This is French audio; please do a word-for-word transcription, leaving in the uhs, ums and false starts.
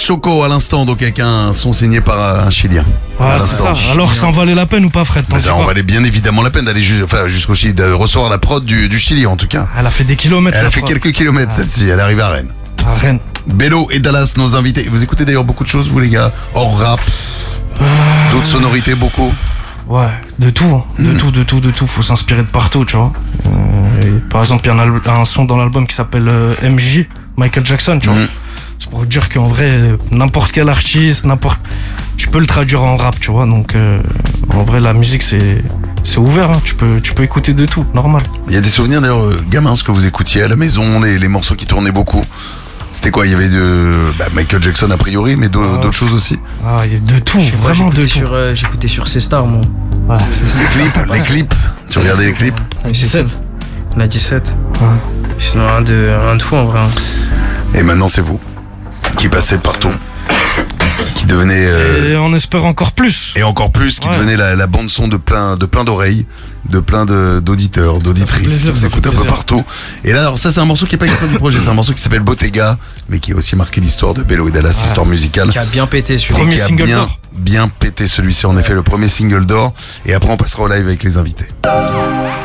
Choco à l'instant, donc avec un son signé par un Chilien. Ah, c'est ça. Alors ça en valait la peine ou pas, Fred? Mais ça en valait bien évidemment la peine d'aller ju- enfin, jusqu'au Chili, de recevoir la prod du, du Chili en tout cas. Elle a fait des kilomètres. Elle la a fait prod. quelques kilomètres Ah. celle-ci, elle arrive à Rennes. À Rennes. Bello et Dallas, nos invités. Vous écoutez d'ailleurs beaucoup de choses, vous les gars, hors rap, d'autres sonorités, beaucoup. Ouais, de tout, hein. de Mm. tout, de tout, de tout. Faut s'inspirer de partout, tu vois. Euh, et par exemple, il y a un, al- un son dans l'album qui s'appelle euh, M J, Michael Jackson, tu vois. Mm. C'est pour dire qu'en vrai, euh, n'importe quel artiste, n'importe, tu peux le traduire en rap, tu vois. Donc, euh, en vrai, la musique, c'est, c'est ouvert. Hein. Tu peux, tu peux écouter de tout, normal. Il y a des souvenirs d'ailleurs, euh, gamins, ce que vous écoutiez à la maison, les, les morceaux qui tournaient beaucoup. C'était quoi? Il y avait de bah, Michael Jackson a priori, mais d'au- Ah. d'autres choses aussi. Ah, il y a de tout, Je sais pas, vraiment de j'écoutais tout. sur, euh, j'écoutais sur C-Star, moi. Ouais. Les clips, les clips. Tu regardais les clips? dix-sept. La dix-sept. Ouais. Sinon, un de, un de fou en vrai. hein. Et maintenant c'est vous qui passez partout, qui devenez euh, Et on espère encore plus. et encore plus, qui Ouais. devenez la, la bande son de plein de plein d'oreilles, de plein de- d'auditeurs, d'auditrices. plaisir, Vous ça fait écoutez un peu plaisir. partout. Et là, alors ça c'est un morceau qui est pas extrait du projet, c'est un morceau qui s'appelle Bottega, mais qui a aussi marqué l'histoire de Bello et Dallas, Ouais. l'histoire musicale. Qui a bien pété sur Et Premier qui a single bien, d'or. bien pété celui-ci, en effet, le premier single d'or. Et après, on passera au live avec les invités.